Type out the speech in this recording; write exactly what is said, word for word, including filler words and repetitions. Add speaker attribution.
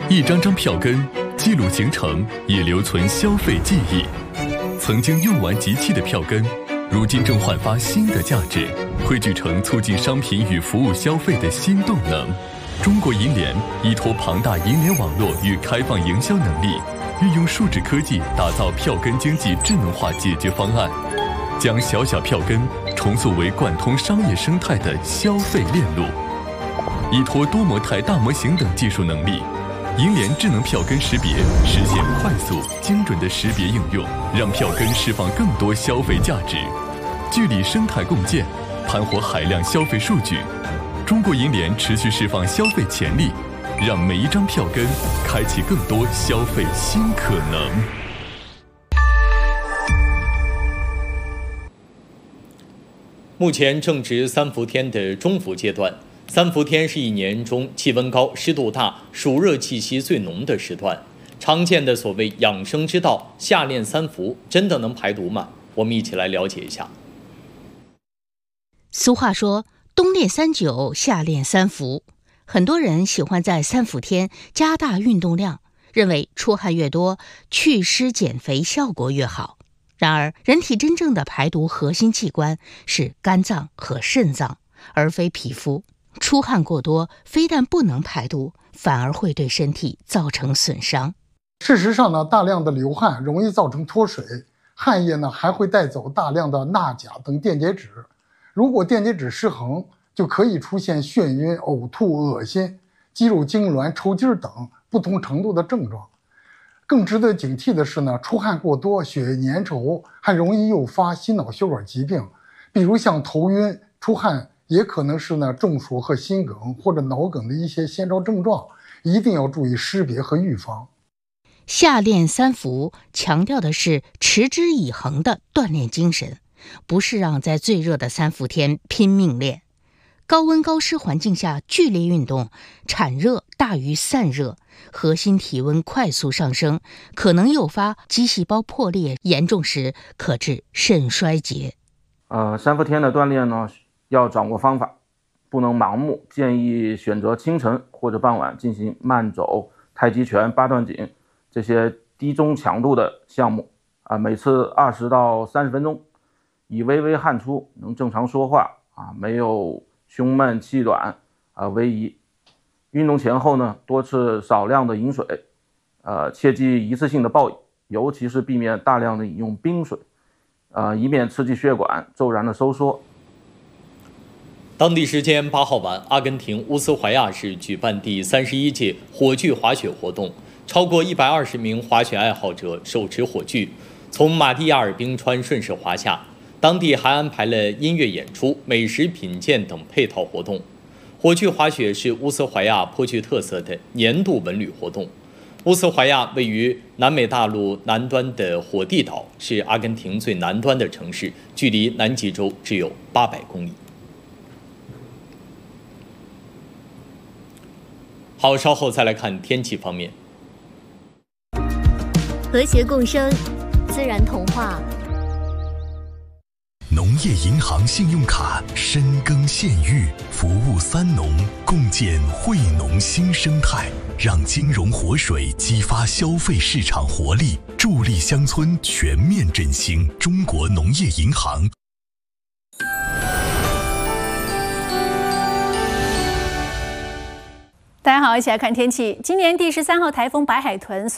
Speaker 1: 一张张票根记录行程，也留存消费记忆。曾经用完即弃的票根，如今正焕发新的价值，汇聚成促进商品与服务消费的新动能。中国银联依托庞大银联网络与开放营销能力，运用数字科技打造票根经济智能化解决方案，将小小票根重塑为贯通商业生态的消费链路。依托多模态大模型等技术能力，银联智能票根识别实现快速精准的识别应用，让票根释放更多消费价值。聚力生态共建，盘活海量消费数据。中国银联持续释放消费潜力，让每一张票根开启更多消费新可能。
Speaker 2: 目前正值三伏天的中伏阶段。三伏天是一年中气温高、湿度大、暑热气息最浓的时段。常见的所谓养生之道夏练三伏，真的能排毒吗？我们一起来了解一下。
Speaker 3: 俗话说，冬练三九，夏练三伏。很多人喜欢在三伏天加大运动量，认为出汗越多，祛湿减肥效果越好。然而，人体真正的排毒核心器官是肝脏和肾脏，而非皮肤。出汗过多，非但不能排毒，反而会对身体造成损伤。
Speaker 4: 事实上呢，大量的流汗容易造成脱水，汗液呢还会带走大量的钠、钾等电解质。如果电解质失衡，就可以出现眩晕、呕吐、恶心、肌肉痉挛、抽筋等不同程度的症状。更值得警惕的是呢，出汗过多、血液粘稠，还容易诱发心脑血管疾病，比如像头晕、出汗。也可能是呢中暑和心梗或者脑梗的一些先兆症状，一定要注意识别和预防。
Speaker 3: 夏练三伏强调的是持之以恒的锻炼精神，不是让在最热的三伏天拼命练。高温高湿环境下剧烈运动，产热大于散热，核心体温快速上升，可能诱发肌细胞破裂，严重时可致肾衰竭。
Speaker 5: 呃，三伏天的锻炼呢，要掌握方法，不能盲目，建议选择清晨或者傍晚进行慢走、太极拳、八段锦这些低中强度的项目啊，每次二十到三十分钟，以微微汗出、能正常说话啊，没有胸闷气短啊为宜。运动前后呢，多吃少量的饮水，呃，切忌一次性的暴饮，尤其是避免大量的饮用冰水，呃，以免刺激血管骤然的收缩。
Speaker 2: 当地时间八号晚，阿根廷乌斯怀亚市举办第三十一届火炬滑雪活动，超过一百二十名滑雪爱好者手持火炬，从马蒂亚尔冰川顺势滑下。当地还安排了音乐演出、美食品鉴等配套活动。火炬滑雪是乌斯怀亚颇具特色的年度文旅活动。乌斯怀亚位于南美大陆南端的火地岛，是阿根廷最南端的城市，距离南极洲只有八百公里。好，稍后再来看天气方面。
Speaker 6: 和谐共生，自然童话。
Speaker 1: 农业银行信用卡深耕县域，服务三农，共建惠农新生态，让金融活水激发消费市场活力，助力乡村全面振兴。中国农业银行。
Speaker 7: 大家好，一起来看天气。今年第十三号台风白海豚